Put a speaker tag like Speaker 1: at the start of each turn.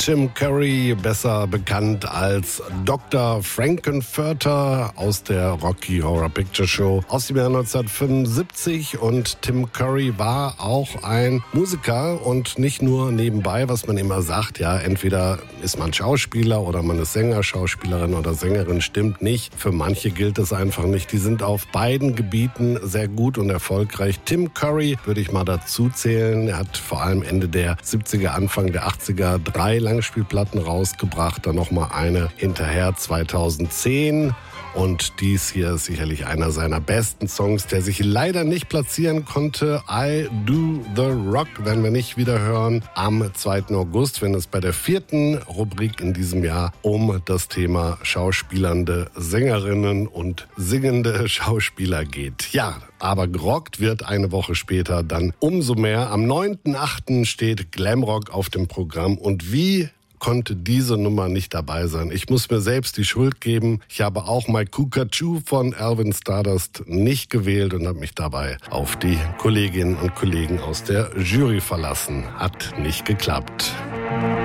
Speaker 1: Tim Curry, besser bekannt als Dr. Frankenfurter aus der Rocky Horror Picture Show aus dem Jahr 1975. Und Tim Curry war auch ein Musiker und nicht nur nebenbei, was man immer sagt, ja, entweder ist man Schauspieler oder man ist Sänger, Schauspielerin oder Sängerin, stimmt nicht. Für manche gilt es einfach nicht. Die sind auf beiden Gebieten sehr gut und erfolgreich. Tim Curry würde ich mal dazu zählen. Er hat vor allem Ende der 70er, Anfang der 80er 3 Langspielplatten rausgebracht, dann nochmal eine hinterher 2010. Und dies hier ist sicherlich einer seiner besten Songs, der sich leider nicht platzieren konnte. I Do The Rock werden wir nicht wieder hören am 2. August, wenn es bei der 4. Rubrik in diesem Jahr um das Thema schauspielernde Sängerinnen und singende Schauspieler geht. Ja, aber gerockt wird eine Woche später dann umso mehr. Am 9.8. steht Glamrock auf dem Programm und wie konnte diese Nummer nicht dabei sein. Ich muss mir selbst die Schuld geben. Ich habe auch My Cuckoo von Alvin Stardust nicht gewählt und habe mich dabei auf die Kolleginnen und Kollegen aus der Jury verlassen. Hat nicht geklappt.